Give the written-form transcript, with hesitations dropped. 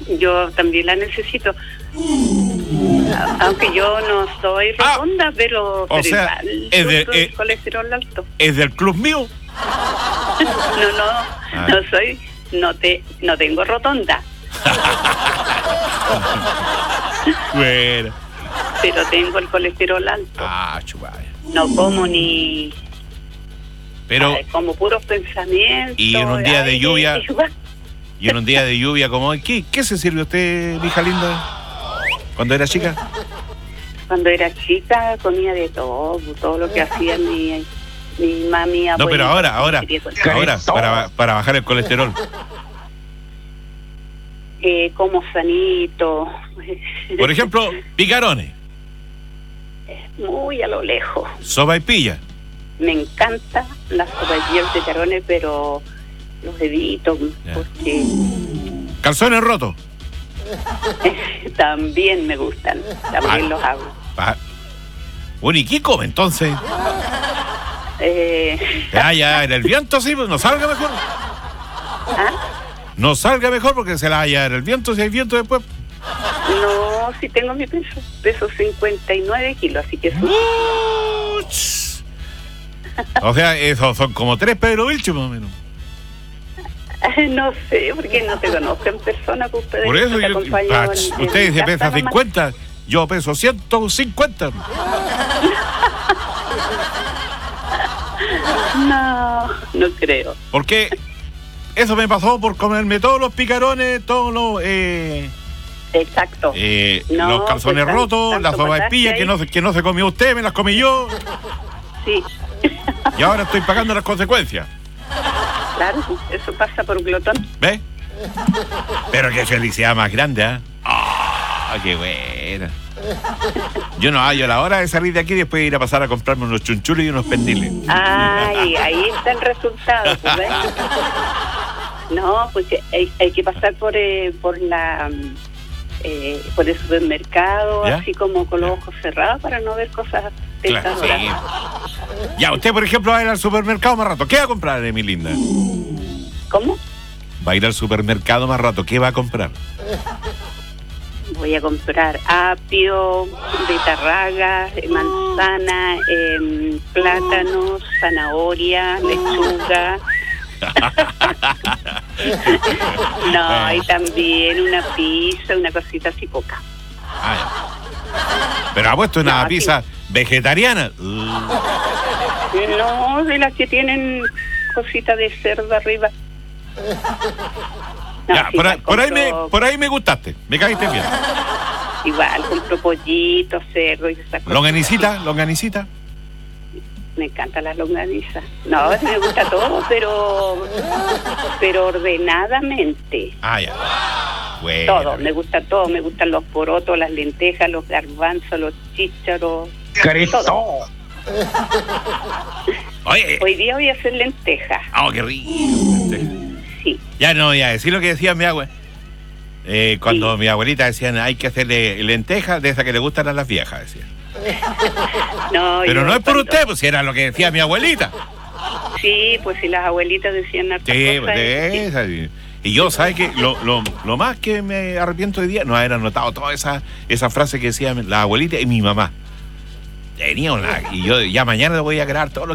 Yo también la necesito. Aunque yo no soy rotonda, pero o sea, igual es de, sufro el colesterol alto. ¿Es del club mío? No soy, no tengo rotonda. Bueno. Pero tengo el colesterol alto. Chupaya. No como ni... Pero... como puros pensamientos. Y en un día de lluvia... Y en un día de lluvia como hoy, ¿qué se sirve usted, mi hija linda? ¿Cuando era chica? Cuando era chica comía de todo lo que hacía mi mami. No, pero ahora, para bajar el colesterol. Como sanito. Por ejemplo, picarones. Muy a lo lejos. Sopaipilla. Me encanta las sopaipillas de picarones, pero los evito porque... Calzones rotos. También me gustan, también los hago. Bueno, ¿y qué come entonces? Ya, en el viento sí, pues no salga mejor. No salga mejor porque se la haya en el viento, si hay viento después. No, si tengo mi peso 59 kilos, así que... O sea, esos son como 3 Pedro Vilches más o menos. No sé, porque no te conozco en persona. Pues, por eso usted se pesa 50, yo peso 150. No creo. Porque eso me pasó por comerme todos los picarones, todos los... Exacto. Los calzones pues, rotos, las sopaipillas que no se comió usted, me las comí yo. Sí. Y ahora estoy pagando las consecuencias. Claro, eso pasa por glotón. ¿Ves? Pero qué felicidad más grande, ¿eh? ¡Qué buena! Yo no hallo la hora de salir de aquí y después ir a pasar a comprarme unos chunchulos y unos pendiles. Ahí está el resultado, pues, ¿ves? No, pues hay que pasar por el supermercado, ¿ya? Así como con los ojos cerrados para no ver cosas tentadoras. Claro, sí. Ya, usted, por ejemplo, va a ir al supermercado más rato. ¿Qué va a comprar, mi linda? ¿Cómo? Va a ir al supermercado más rato. ¿Qué va a comprar? Voy a comprar apio, betarraga, manzana, plátanos, zanahoria, lechuga. No, hay también una pizza, una cosita así poca. Pero ha puesto una pizza vegetariana. No, de las que tienen cosita de cerdo arriba. No, ya, sí, por ahí me gustaste, me caíste bien. Igual, compro pollito, cerdo y esas cosas. ¿Longanicita? Me encantan las longanizas. No, me gusta todo, pero ordenadamente. Ya. Bueno, todo, me gusta todo. Me gustan los porotos, las lentejas, los garbanzos, los chícharos. Todo. Oye. Hoy día voy a hacer lentejas. Qué rico. Sí. Ya no voy a decir lo que decía mi abuela. Cuando mi abuelita decían hay que hacerle lentejas de esas que le gustan a las viejas, decía. No, pero no es por usted, pues si era lo que decía mi abuelita. Sí, pues si las abuelitas decían hartas cosas. Pues de esas. Y yo, ¿sabes qué? Lo más que me arrepiento hoy día, no haber anotado toda esa frase que decían la abuelita y mi mamá. Tenía y yo ya mañana le voy a crear todo lo